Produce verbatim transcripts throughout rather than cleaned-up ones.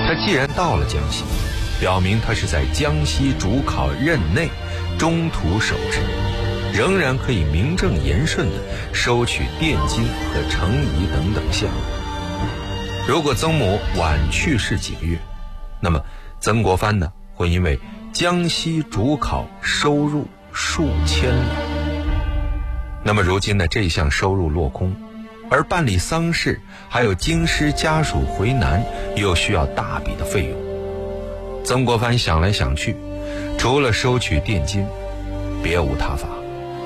他既然到了江西，表明他是在江西主考任内中途守职，仍然可以名正言顺地收取垫金和程仪等等项目。如果曾母晚去世几个月，那么曾国藩呢会因为江西主考收入数千两。那么如今的这项收入落空，而办理丧事还有京师家属回南又需要大笔的费用。曾国藩想来想去，除了收取垫金，别无他法。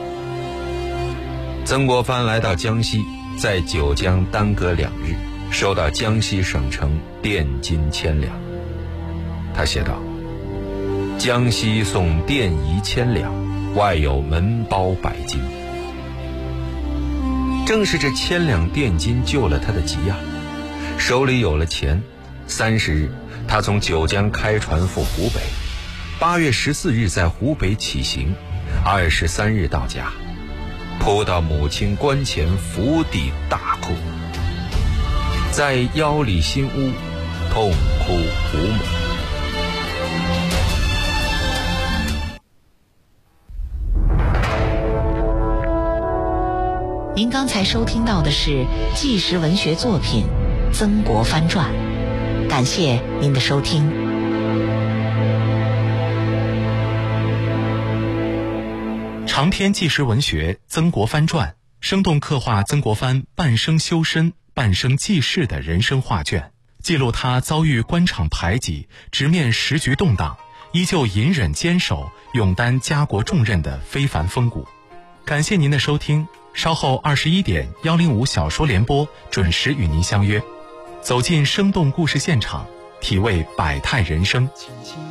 曾国藩来到江西，在九江耽搁两日，收到江西省城垫金千两。他写道：江西送垫仪千两，外有门包百金。正是这千两垫金救了他的急啊！手里有了钱，三十日他从九江开船赴湖北，八月十四日在湖北起行，二十三日到家，扑到母亲棺前伏地大哭，在腰里新屋痛哭抚母。 您刚才收听到的是纪实文学作品《曾国藩传》，感谢您的收听。 长篇纪实文学《曾国藩传》生动刻画曾国藩半生修身、半生济世的人生画卷，记录他遭遇官场排挤、直面时局动荡，依旧隐忍坚守、勇担家国重任的非凡风骨。感谢您的收听，稍后二十一点幺零五小说联播准时与您相约，走进生动故事现场，体味百态人生。